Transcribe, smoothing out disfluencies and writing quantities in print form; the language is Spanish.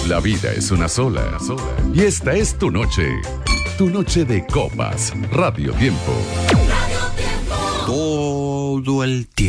La vida es una sola. Y esta es tu noche. Tu noche de copas. Radio Tiempo. Todo el tiempo.